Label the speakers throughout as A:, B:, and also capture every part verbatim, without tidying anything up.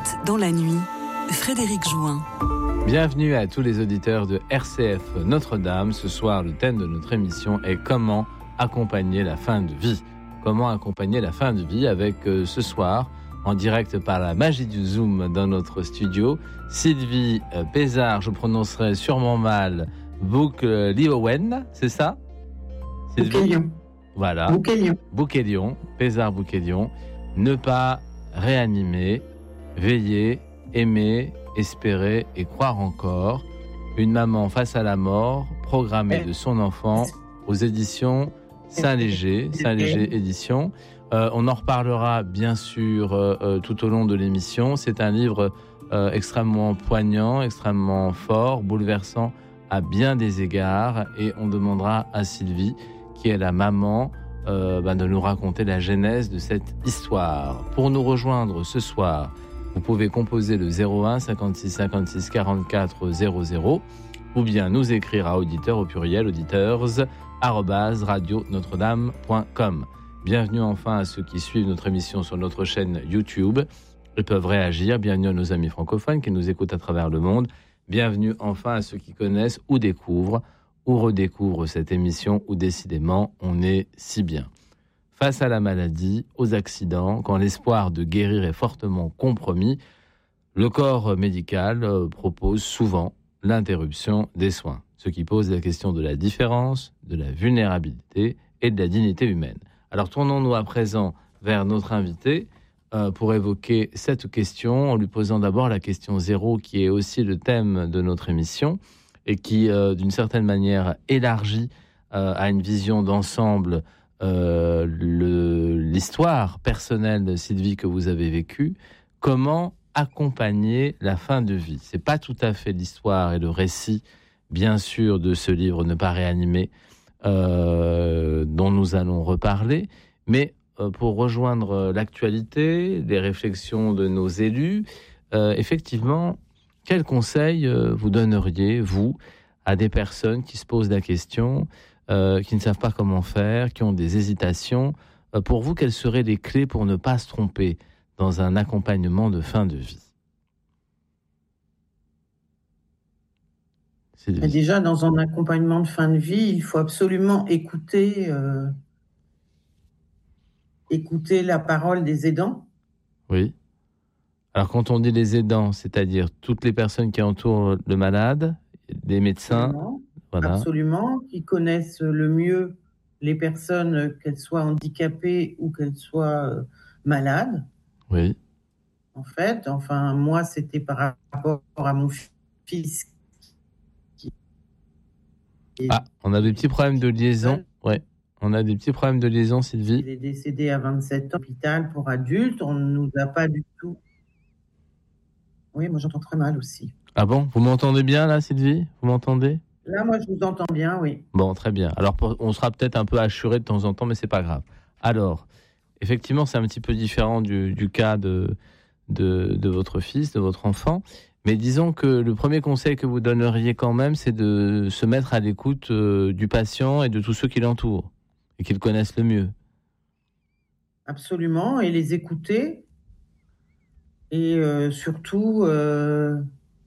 A: Écoute dans la nuit, Frédéric Jouin.
B: Bienvenue à tous les auditeurs de R C F Notre-Dame. Ce soir, le thème de notre émission est comment accompagner la fin de vie. Comment accompagner la fin de vie avec euh, ce soir, en direct par la magie du Zoom dans notre studio, Sylvie euh, Pézard, je prononcerai sûrement mal, Bouk-Liowen, c'est ça
C: Bouquelion.
B: Voilà.
C: Bouquelion.
B: Bouquelion, Pézard Bouquelion. Ne pas réanimer, veiller, aimer, espérer et croire encore. Une maman face à la mort, programmée de son enfant aux éditions Saint-Léger, Saint-Léger Éditions. Euh, on en reparlera bien sûr euh, euh, tout au long de l'émission. C'est un livre euh, extrêmement poignant, extrêmement fort, bouleversant à bien des égards. Et on demandera à Sylvie, qui est la maman, euh, bah, de nous raconter la genèse de cette histoire. Pour nous rejoindre ce soir, vous pouvez composer le zéro un cinquante-six cinquante-six quarante-quatre zéro zéro ou bien nous écrire à auditeur au pluriel auditeurs arobase radio notre dame point com. Bienvenue enfin à ceux qui suivent notre émission sur notre chaîne YouTube et peuvent réagir. Bienvenue à nos amis francophones qui nous écoutent à travers le monde. Bienvenue enfin à ceux qui connaissent ou découvrent ou redécouvrent cette émission où décidément on est si bien. Face à la maladie, aux accidents, quand l'espoir de guérir est fortement compromis, le corps médical euh, propose souvent l'interruption des soins, ce qui pose la question de la différence, de la vulnérabilité et de la dignité humaine. Alors tournons-nous à présent vers notre invité euh, pour évoquer cette question, en lui posant d'abord la question zéro, qui est aussi le thème de notre émission et qui, euh, d'une certaine manière, élargit euh, à une vision d'ensemble Euh, le, l'histoire personnelle de Sylvie que vous avez vécue. Comment accompagner la fin de vie? C'est pas tout à fait l'histoire et le récit, bien sûr, de ce livre Ne pas réanimer, euh, dont nous allons reparler, mais euh, pour rejoindre l'actualité, les réflexions de nos élus, euh, effectivement, quels conseils euh, vous donneriez, vous, à des personnes qui se posent la question, Euh, qui ne savent pas comment faire, qui ont des hésitations. Euh, pour vous, quelles seraient les clés pour ne pas se tromper dans un accompagnement de fin de vie?
C: Et déjà, dans un accompagnement de fin de vie, il faut absolument écouter, euh, écouter la parole des aidants.
B: Oui. Alors, quand on dit les aidants, c'est-à-dire toutes les personnes qui entourent le malade, des médecins.
C: Absolument.
B: Voilà.
C: Absolument, qui connaissent le mieux les personnes, qu'elles soient handicapées ou qu'elles soient euh, malades.
B: Oui.
C: En fait, enfin, moi, c'était par rapport à mon fils. Qui...
B: Ah, on a des petits problèmes de liaison. Ouais, on a des petits problèmes de liaison, Sylvie.
C: Il est décédé à vingt-sept ans, hôpital pour adultes. On ne nous a pas du tout... Oui, moi, j'entends très mal aussi.
B: Ah bon? Vous m'entendez bien, là, Sylvie? Vous m'entendez?
C: Là, moi, je vous entends bien, oui.
B: Bon, très bien. Alors, pour, on sera peut-être un peu assuré de temps en temps, mais c'est pas grave. Alors, effectivement, c'est un petit peu différent du, du cas de, de, de votre fils, de votre enfant. Mais disons que le premier conseil que vous donneriez quand même, c'est de se mettre à l'écoute euh, du patient et de tous ceux qui l'entourent et qui le connaissent le mieux.
C: Absolument, et les écouter. Et euh, surtout, euh,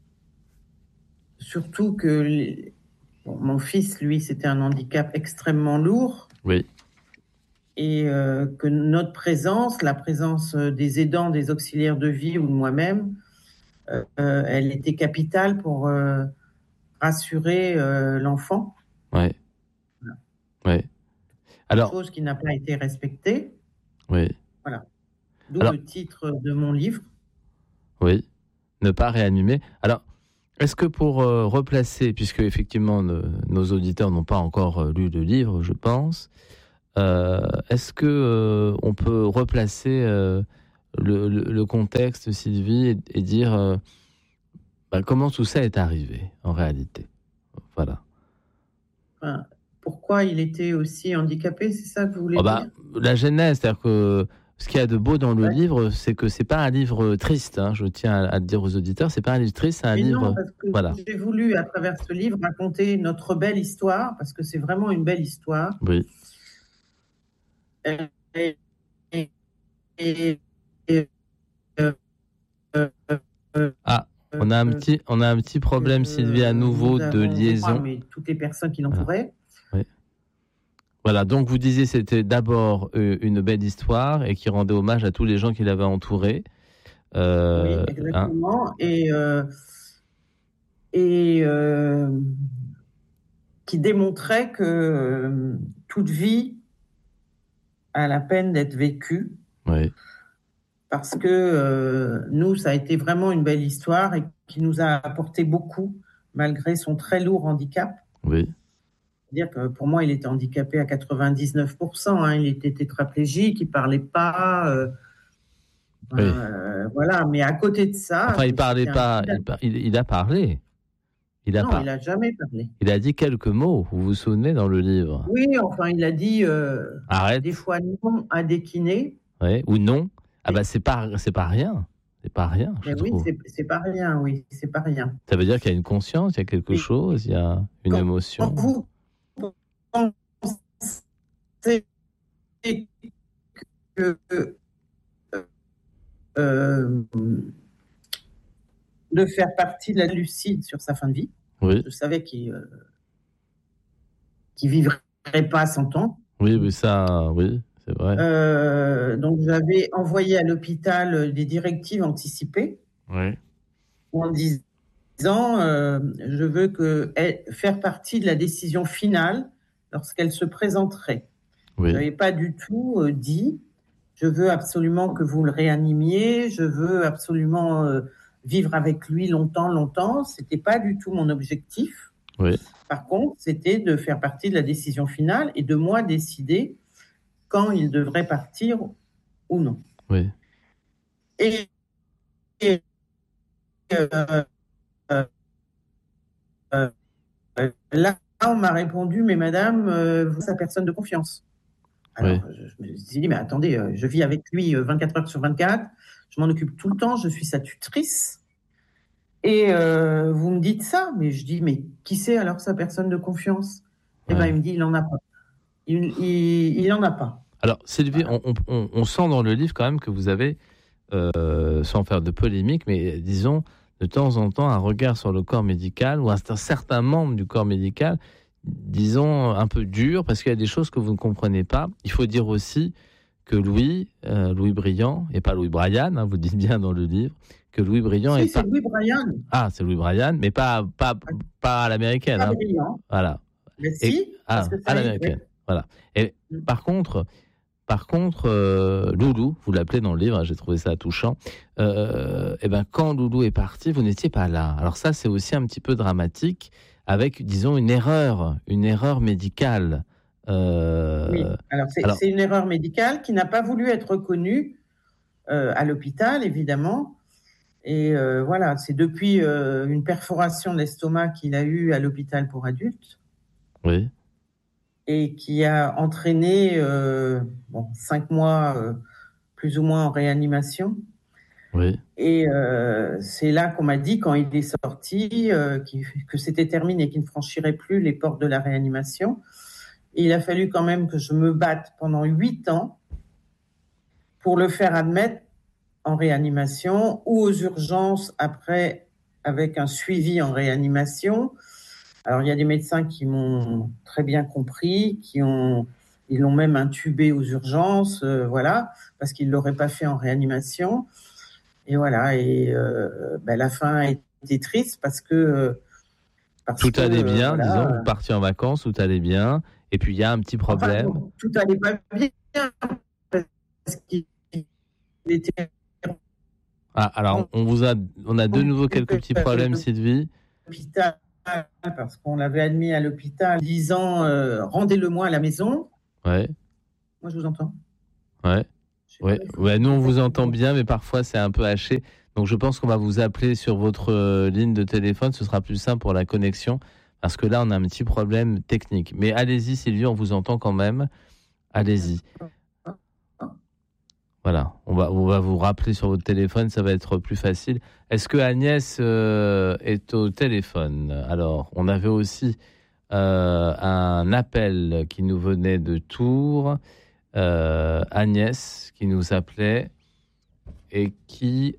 C: surtout que... Les... Bon, mon fils, lui, c'était un handicap extrêmement lourd.
B: Oui.
C: Et euh, que notre présence, la présence des aidants, des auxiliaires de vie ou de moi-même, euh, euh, elle était capitale pour euh, rassurer euh, l'enfant.
B: Oui.
C: Voilà.
B: Oui. Alors,
C: chose qui n'a pas été respectée.
B: Oui.
C: Voilà. D'où
B: Alors,
C: le titre de mon livre.
B: Oui. Ne pas réanimer. Alors, est-ce que pour euh, replacer, puisque effectivement ne, nos auditeurs n'ont pas encore euh, lu le livre, je pense, euh, est-ce que euh, on peut replacer euh, le, le, le contexte, Sylvie, et, et dire euh, bah, comment tout ça est arrivé en réalité? Voilà.
C: Enfin, pourquoi il était aussi handicapé, c'est ça que vous voulez
B: oh bah,
C: dire?
B: La genèse, c'est-à-dire que ce qu'il y a de beau dans le
C: ouais.
B: livre, c'est que c'est pas un livre triste. Hein, je tiens à, à le dire aux auditeurs, c'est pas un livre triste, c'est un
C: Mais
B: livre.
C: Non, parce que
B: voilà.
C: J'ai voulu à travers ce livre raconter notre belle histoire, parce que c'est vraiment une belle histoire.
B: Oui.
C: Et, et, et, et, euh, euh,
B: Ah, on a un petit, on a un petit problème,
C: euh,
B: Sylvie, à nouveau de liaison.
C: Pas, mais toutes les personnes qui l'entouraient.
B: Voilà. Oui. Voilà, donc vous disiez c'était d'abord euh, une belle histoire et qui rendait hommage à tous les gens qui l'avaient entouré.
C: Euh, oui, exactement. Hein. Et, euh, et euh, qui démontrait que euh, toute vie a la peine d'être vécue.
B: Oui.
C: Parce que euh, nous, ça a été vraiment une belle histoire et qui nous a apporté beaucoup, malgré son très lourd handicap.
B: Oui.
C: C'est-à-dire que pour moi, il était handicapé à quatre-vingt-dix-neuf pour cent. Hein, il était tétraplégique, il ne parlait pas. Euh,
B: oui.
C: euh, voilà, mais à côté de ça...
B: Enfin, il ne parlait pas, il, par, il, il a parlé. Il a
C: non,
B: par...
C: il n'a jamais parlé.
B: Il a dit quelques mots, vous vous souvenez, dans le livre?
C: Oui, enfin, il a dit euh,
B: Arrête.
C: Des fois non à des kinés.
B: Oui, ou non. Ah ben, c'est pas, c'est pas rien. C'est pas rien, je
C: mais oui,
B: trouve.
C: C'est, c'est pas rien, oui, c'est pas rien.
B: Ça veut dire qu'il y a une conscience, il y a quelque mais chose, il y a une
C: quand,
B: émotion.
C: Quand vous pensez que euh, de faire partie de la lucide sur sa fin de vie,
B: oui.
C: Je savais qu'il euh, qu'il vivrait pas à cent ans.
B: Oui, mais ça, oui. C'est vrai.
C: Euh, donc, j'avais envoyé à l'hôpital des directives anticipées
B: oui.
C: en disant euh, je veux que, faire partie de la décision finale lorsqu'elle se présenterait.
B: Oui.
C: Je n'avais pas du tout euh, dit je veux absolument que vous le réanimiez, je veux absolument euh, vivre avec lui longtemps, longtemps. Ce n'était pas du tout mon objectif.
B: Oui.
C: Par contre, c'était de faire partie de la décision finale et de moi décider quand il devrait partir ou non.
B: Oui.
C: Et, et euh, euh, euh, là, on m'a répondu, mais madame, euh, vous êtes sa personne de confiance. Alors, oui. je, je me suis dit, mais attendez, euh, je vis avec lui vingt-quatre heures sur vingt-quatre, je m'en occupe tout le temps, je suis sa tutrice. Et euh, vous me dites ça, mais je dis, mais qui c'est alors sa personne de confiance? Ouais. Et bien, il me dit, il n'en a pas. Il, il, il en a pas.
B: Alors, Sylvie, voilà. on, on, on sent dans le livre quand même que vous avez, euh, sans faire de polémique, mais disons, de temps en temps, un regard sur le corps médical ou un, un certain membre du corps médical, disons, un peu dur, parce qu'il y a des choses que vous ne comprenez pas. Il faut dire aussi que Louis, euh, Louis Briand, et pas Louis Brian, hein, vous le dites bien dans le livre, que Louis Briand
C: si,
B: est
C: c'est
B: pas...
C: Louis Brian.
B: Ah, c'est Louis Brian, mais pas, pas, pas à l'américaine.
C: Pas
B: hein.
C: Briand.
B: Voilà.
C: Mais si,
B: et, ah, à l'américaine. Ouais. Voilà. Et mmh. par contre... Par contre, euh, Loulou, vous l'appelez dans le livre, hein, j'ai trouvé ça touchant, euh, et ben, quand Loulou est parti, vous n'étiez pas là. Alors ça, c'est aussi un petit peu dramatique, avec, disons, une erreur, une erreur médicale. Euh,
C: oui, alors c'est,
B: alors
C: c'est une erreur médicale qui n'a pas voulu être reconnue euh, à l'hôpital, évidemment. Et euh, voilà, c'est depuis euh, une perforation de l'estomac qu'il a eue à l'hôpital pour adultes.
B: Oui.
C: Et qui a entraîné euh, bon, cinq mois euh, plus ou moins en réanimation.
B: Oui.
C: Et euh, c'est là qu'on m'a dit, quand il est sorti, euh, que c'était terminé, qu'il ne franchirait plus les portes de la réanimation. Et il a fallu quand même que je me batte pendant huit ans pour le faire admettre en réanimation ou aux urgences après, avec un suivi en réanimation. Alors, il y a des médecins qui m'ont très bien compris, qui ont, ils l'ont même intubé aux urgences, euh, voilà, parce qu'ils ne l'auraient pas fait en réanimation. Et voilà, et euh, ben, la fin a été triste parce que... Parce
B: tout
C: que,
B: allait bien,
C: euh, voilà,
B: disons, vous partiez en vacances, tout allait bien, et puis il y a un petit problème.
C: Enfin, tout allait pas bien, parce qu'il était...
B: Ah, alors, on, vous a, on a de nouveau quelques petits problèmes, Sylvie.
C: Parce qu'on l'avait admis à l'hôpital disant euh, rendez-le-moi à la maison.
B: Ouais.
C: Moi, je vous entends.
B: Ouais. Ouais. Ouais. Nous, on vous entend bien, mais parfois, c'est un peu haché. Donc, je pense qu'on va vous appeler sur votre euh, ligne de téléphone. Ce sera plus simple pour la connexion, parce que là, on a un petit problème technique. Mais allez-y, Sylvie, on vous entend quand même. Allez-y. Voilà, on va, on va vous rappeler sur votre téléphone, ça va être plus facile. Est-ce que Agnès euh, est au téléphone? Alors, on avait aussi euh, un appel qui nous venait de Tours. Euh, Agnès qui nous appelait. et qui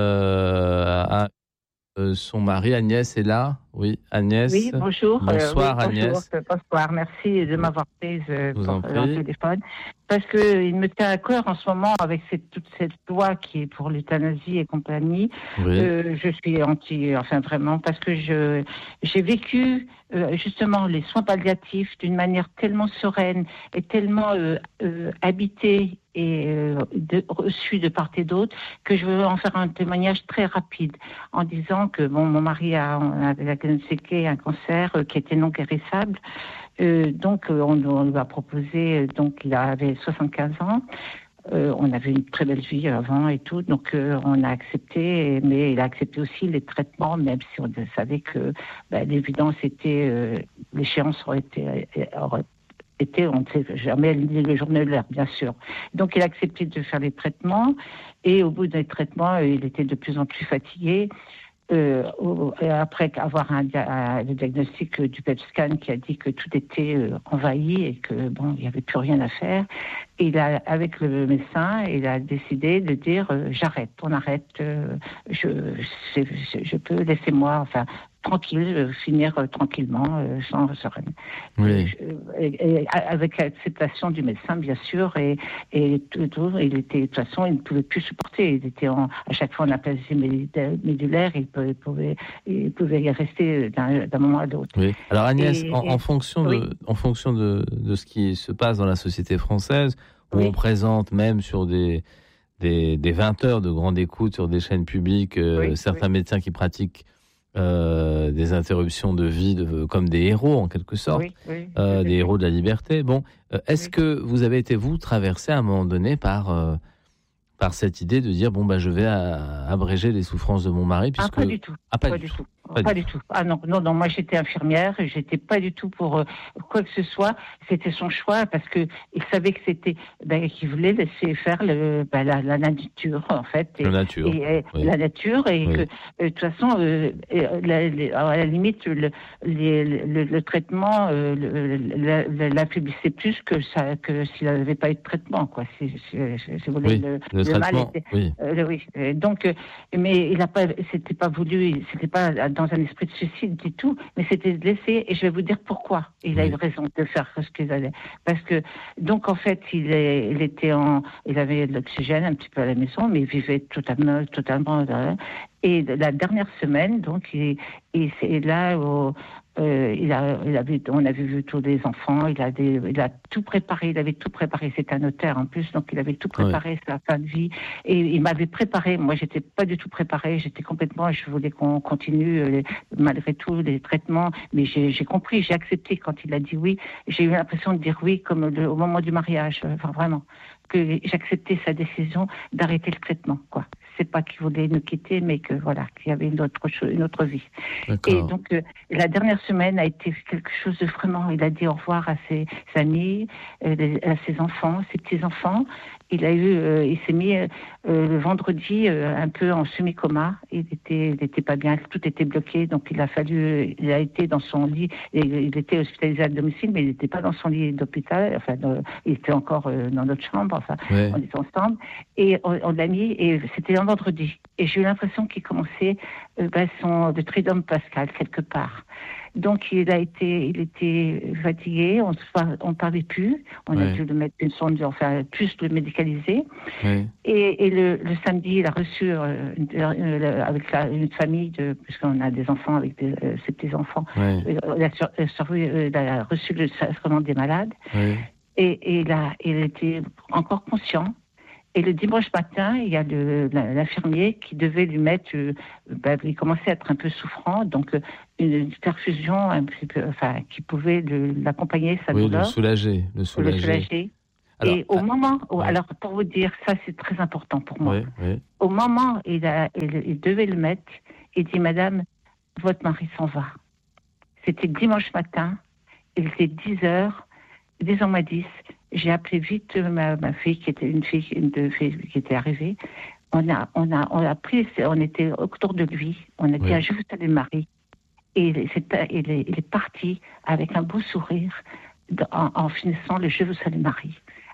B: euh, a euh, son mari. Agnès est là? Oui, Agnès.
D: Oui, bonjour.
B: Bonsoir,
D: euh, oui,
B: Agnès.
D: Bonjour, bonsoir, merci de m'avoir prise euh, pour le téléphone. Parce qu'il me tient à cœur en ce moment, avec cette, toute cette loi qui est pour l'euthanasie et compagnie. Oui. Euh, je suis anti, enfin vraiment, parce que je, j'ai vécu euh, justement les soins palliatifs d'une manière tellement sereine et tellement euh, euh, habitée et euh, de, reçue de part et d'autre, que je veux en faire un témoignage très rapide, en disant que bon, mon mari a, a diagnostiqué un cancer euh, qui était non guérissable. Euh, donc, euh, on, on lui a proposé, euh, donc il avait soixante-quinze ans. Euh, on avait une très belle vie avant et tout, donc euh, on a accepté, mais il a accepté aussi les traitements, même si on savait que ben, l'évidence était, euh, l'échéance aurait été, aurait été, on ne sait jamais le journal, bien sûr. Donc il a accepté de faire les traitements, et au bout des traitements, il était de plus en plus fatigué. Euh, après avoir un, un, le diagnostic du P E T scan qui a dit que tout était euh, envahi et que bon, il n'y avait plus rien à faire, et il a, avec le médecin, il a décidé de dire euh, j'arrête, on arrête, euh, je, je, je peux, laissez-moi, enfin tranquille, euh, finir euh, tranquillement, euh, sans sereine. Oui. Et, et, et avec l'acceptation du médecin, bien sûr, et, et tout, tout, il était, de toute façon, il ne pouvait plus supporter. Il était en, à chaque fois en aplasie médulaire, il pouvait, il pouvait, il pouvait y rester d'un, d'un moment à l'autre.
B: Oui. Alors Agnès, et, en, en fonction, oui. de, en fonction de, de ce qui se passe dans la société française, où oui. on présente même sur des, des, des vingt heures de grande écoute sur des chaînes publiques, euh, oui, certains oui. médecins qui pratiquent Euh, des interruptions de vie de, comme des héros en quelque sorte, oui, oui, euh, des héros de la liberté. Bon, euh, est-ce oui. que vous avez été vous traversé à un moment donné par euh, par cette idée de dire bon bah je vais à, abréger les souffrances de mon mari puisque
D: ah, pas du tout,
B: ah, pas,
D: pas
B: du
D: du
B: tout.
D: tout. Pas, pas du tout. tout. Ah non, non, non. Moi, j'étais infirmière. Et j'étais pas du tout pour euh, quoi que ce soit. C'était son choix parce que il savait que c'était, ben, qu'il voulait laisser faire le, ben, la, la nature en fait. Et,
B: la nature.
D: Et, et,
B: oui.
D: La nature et oui. que de euh, toute façon, euh, la, la, à la limite, le, le, le, le traitement euh, l'affaiblissait plus que ça, que s'il n'avait pas eu de traitement, quoi. Si, si, si, si vous voulez,
B: oui.
D: le,
B: le, le mal était. Oui.
D: Euh, le, oui. Donc, euh, mais il n'a pas, c'était pas voulu, c'était pas dans un esprit de suicide du tout, mais c'était de laisser, et je vais vous dire pourquoi il a oui. eu raison de faire ce qu'il allait. Parce que, donc en fait, il, est, il était en, il avait de l'oxygène un petit peu à la maison, mais il vivait totalement, totalement, et la dernière semaine, donc, il, il c'est là où, Euh, il a, il avait, on avait vu tous les enfants, il a, des, il a tout préparé, il avait tout préparé, c'est un notaire en plus, donc il avait tout préparé, ouais. sa fin de vie, et il m'avait préparé, moi j'étais pas du tout préparée, j'étais complètement, je voulais qu'on continue les, malgré tout les traitements, mais j'ai, j'ai compris, j'ai accepté quand il a dit oui, j'ai eu l'impression de dire oui comme le, au moment du mariage, enfin vraiment, que j'acceptais sa décision d'arrêter le traitement, quoi. C'est pas qu'il voulait nous quitter, mais que voilà, qu'il y avait une autre chose, une autre vie. D'accord. Et donc euh, la dernière semaine a été quelque chose de vraiment. Il a dit au revoir à ses amis, euh, à ses enfants, ses petits enfants. Il a eu, euh, il s'est mis euh, le vendredi euh, un peu en semi-coma. Il était, il était pas bien, tout était bloqué, donc il a fallu, il a été dans son lit. Il, il était hospitalisé à domicile, mais il n'était pas dans son lit d'hôpital. Enfin, dans, il était encore euh, dans notre chambre. Enfin, ouais. On était ensemble et on, on l'a mis. Et c'était un vendredi. Et j'ai eu l'impression qu'il commençait euh, ben, son de triduum pascal quelque part. Donc il a été, il était fatigué, on ne parlait plus, on ouais. a dû le mettre une sonde, enfin plus le médicaliser. Ouais. Et, et le, le samedi, il a reçu euh, une, une, avec la, une famille de, puisqu'on a des enfants avec des, euh, ses petits enfants, ouais. il, a, il a reçu le sacrement des malades. Ouais. Et, et il a, il était encore conscient. Et le dimanche matin, il y a le, l'infirmier qui devait lui mettre, euh, ben, il commençait à être un peu souffrant, donc euh, une perfusion un petit peu, enfin, qui pouvait le, l'accompagner, sa
B: oui,
D: douleur.
B: Le soulager, le soulager.
D: Le soulager. Alors, et au ah, moment, où, ouais. alors pour vous dire, ça c'est très important pour moi. Oui, oui. Au moment où il, a, il, il devait le mettre, il dit, Madame, votre mari s'en va. C'était dimanche matin, il était dix heures, dix heures moins dix. J'ai appelé vite ma, ma fille, qui était une fille, une de fille qui était arrivée. On a, on a, on a pris, on était autour de lui. On était oui. à Jérusalem-Marie. Et il est, il, est, il est parti avec un beau sourire en, en finissant le Jérusalem-Marie.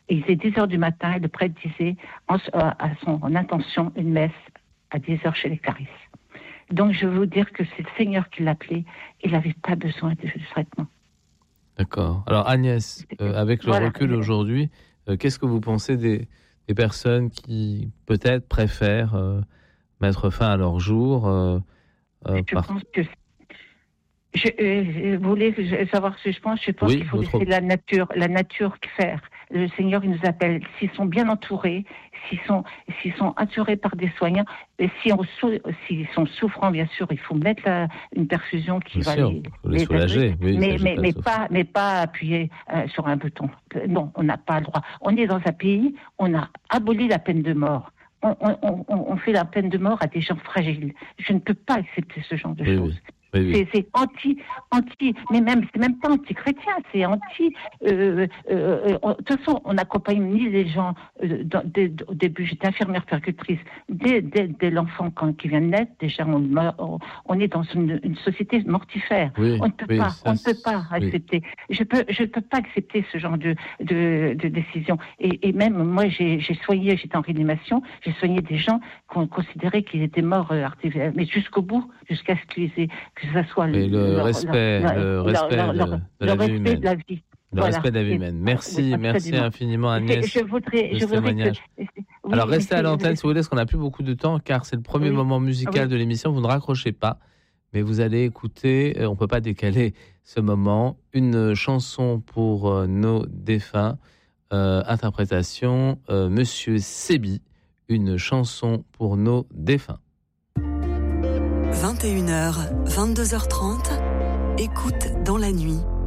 D: Et il était dix heures du matin et le prêtre disait en, à son en intention une messe à dix heures chez les Carisses. Donc je veux vous dire que c'est le Seigneur qui l'appelait, il n'avait pas besoin de, de traitement.
B: D'accord. Alors Agnès, euh, avec le voilà. recul aujourd'hui, euh, qu'est-ce que vous pensez des, des personnes qui peut-être préfèrent euh, mettre fin à leur jour euh, euh,
D: Je
B: par...
D: pense que je, euh, vous voulez savoir ce que je pense Je pense
B: oui,
D: qu'il faut
B: votre...
D: laisser la nature, la nature faire. Le Seigneur, il nous appelle. S'ils sont bien entourés, s'ils sont, s'ils sont entourés par des soignants, et si on, s'ils sont souffrants, bien sûr, il faut mettre la, une perfusion qui
B: bien
D: va
B: sûr,
D: les,
B: les, les soulager. Oui,
D: mais mais, mais pas, mais pas appuyer euh, sur un bouton. Non, on n'a pas le droit. On est dans un pays, on a aboli la peine de mort. On, on, on, on fait la peine de mort à des gens fragiles. Je ne peux pas accepter ce genre de
B: oui,
D: choses.
B: Oui. Oui, oui.
D: C'est, c'est anti, anti, mais même c'est même pas anti-chrétien, c'est anti. Euh, euh, euh, de toute façon, on n'accompagne ni les gens. Euh, dans, dès, au début, j'étais infirmière puéricultrice. Dès, dès, dès l'enfant quand qui vient de naître, déjà on, on, on est dans une, une société mortifère.
B: Oui,
D: on ne peut
B: oui,
D: pas,
B: ça,
D: on ne peut pas
B: oui.
D: accepter. Je peux, je peux pas accepter ce genre de de, de décision. Et, et même moi, j'ai, j'ai soigné, j'étais en réanimation, j'ai soigné des gens qu'on considérait qu'ils étaient morts euh, artificiellement, mais jusqu'au bout, jusqu'à ce qu'ils aient que ça soit
B: le, le
D: leur,
B: respect,
D: leur,
B: le respect,
D: leur, leur,
B: de, de
D: le
B: la
D: respect
B: vie humaine.
D: de la vie.
B: Le
D: voilà.
B: respect de la vie humaine. Merci,
D: oui,
B: merci infiniment Agnès.
D: Je voudrais,
B: de
D: je
B: ce
D: voudrais que,
B: oui,
D: alors
B: restez à l'antenne si vous voulez, parce qu'on n'a plus beaucoup de temps, car c'est le premier oui. moment musical oui. de l'émission. Vous ne raccrochez pas, mais vous allez écouter. On ne peut pas décaler ce moment. Une chanson pour euh, nos défunts. Euh, interprétation euh, Monsieur Sébi. Une chanson pour nos défunts.
A: vingt et une heures, vingt-deux heures trente, écoute dans la nuit.